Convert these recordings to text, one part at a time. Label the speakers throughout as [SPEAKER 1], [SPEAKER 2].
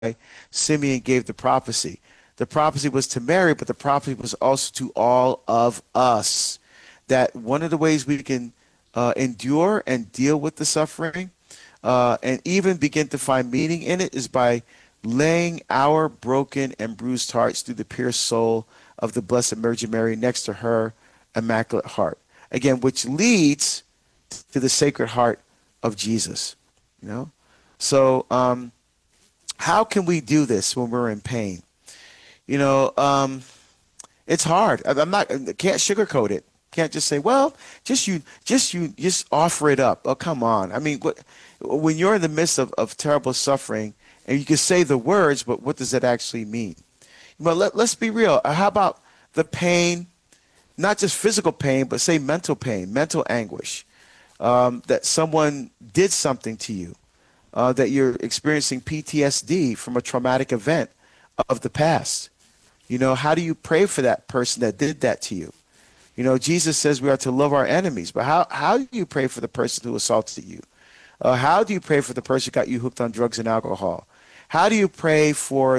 [SPEAKER 1] Simeon gave the prophecy. The prophecy was to Mary, but the prophecy was also to all of us. That one of the ways we can endure and deal with the suffering and even begin to find meaning in it is by laying our broken and bruised hearts through the pierced soul of the Blessed Virgin Mary next to her Immaculate Heart. Again, which leads to the Sacred Heart of Jesus. You know, so how can we do this when we're in pain? You know, it's hard. I'm not can't sugarcoat it. Can't just say, well, just offer it up. Oh, come on. I mean, when you're in the midst of terrible suffering, and you can say the words, but what does that actually mean? But let's be real. How about the pain, not just physical pain, but say mental pain, mental anguish, that someone did something to you, that you're experiencing PTSD from a traumatic event of the past. You know, how do you pray for that person that did that to you? You know, Jesus says we are to love our enemies, but how do you pray for the person who assaulted you? How do you pray for the person who got you hooked on drugs and alcohol? How do you pray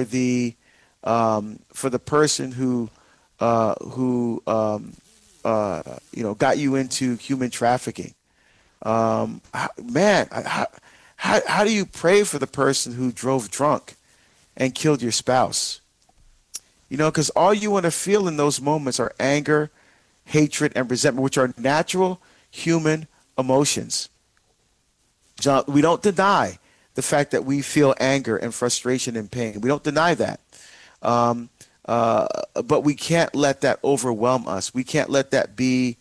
[SPEAKER 1] for the person who got you into human trafficking? Man, how do you pray for the person who drove drunk and killed your spouse? You know, because all you want to feel in those moments are anger, hatred, and resentment, which are natural human emotions. John, we don't deny the fact that we feel anger and frustration and pain. We don't deny that. But we can't let that overwhelm us. We can't let that be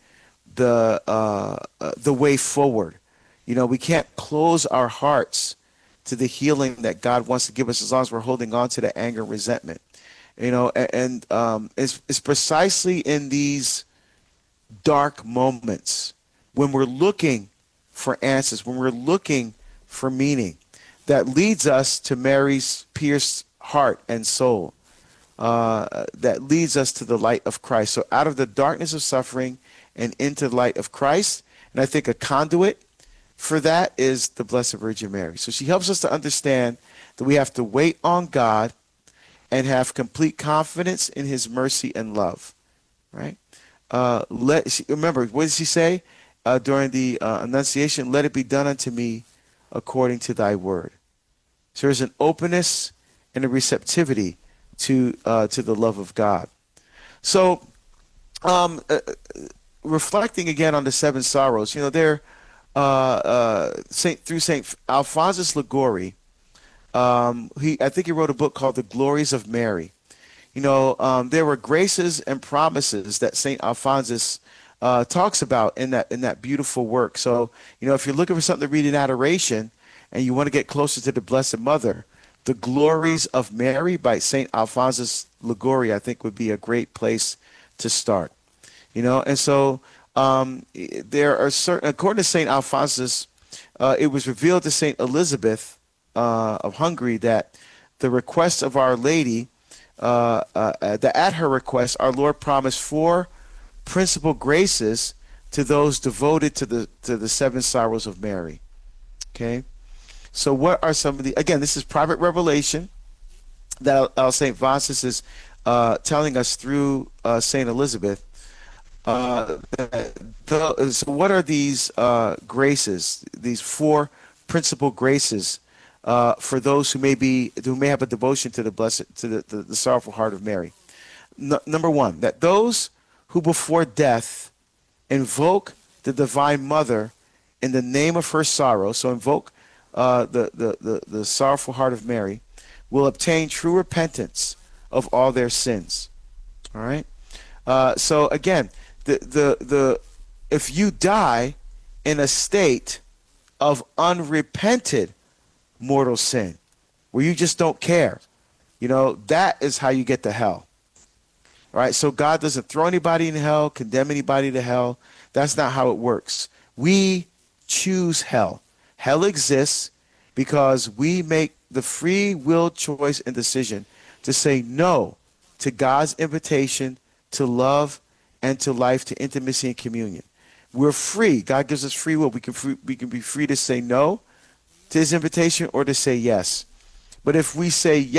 [SPEAKER 1] the way forward. You know, we can't close our hearts to the healing that God wants to give us as long as we're holding on to the anger and resentment. You know, and it's precisely in these dark moments when we're looking for answers, when we're looking for meaning, that leads us to Mary's pierced heart and soul, that leads us to the light of Christ. So out of the darkness of suffering and into the light of Christ, and I think a conduit for that is the Blessed Virgin Mary. So she helps us to understand that we have to wait on God and have complete confidence in his mercy and love, right? Remember, what did she say during the Annunciation? Let it be done unto me according to thy word. So there's an openness and a receptivity to the love of God. So reflecting again on the seven sorrows, you know, through Saint Alphonsus Liguori, I think he wrote a book called The Glories of Mary. You know, there were graces and promises that Saint Alphonsus talks about in that beautiful work. So, you know, if you're looking for something to read in adoration and you want to get closer to the Blessed Mother, The Glories of Mary by Saint Alphonsus Liguori, I think, would be a great place to start. You know, and so there are certain, according to Saint Alphonsus, it was revealed to Saint Elizabeth of Hungary that the request of Our Lady, that at her request, our Lord promised four principal graces to those devoted to the seven sorrows of Mary. Okay, so what are some of the? Again, this is private revelation that Saint Alphonsus is telling us through Saint Elizabeth. So what are these graces? These four principal graces for those who may have a devotion to the sorrowful heart of Mary. Number one, that those who before death invoke the Divine Mother in the name of her sorrow, so invoke the sorrowful heart of Mary, will obtain true repentance of all their sins. All right. So again, if you die in a state of unrepented mortal sin, where you just don't care, you know, that is how you get to hell. All right. So God doesn't throw anybody in hell, condemn anybody to hell. That's not how it works. We choose hell. Hell exists because we make the free will choice and decision to say no to God's invitation to love and to life, to intimacy and communion. We're free. God gives us free will. We can be free to say no to his invitation or to say yes. But if we say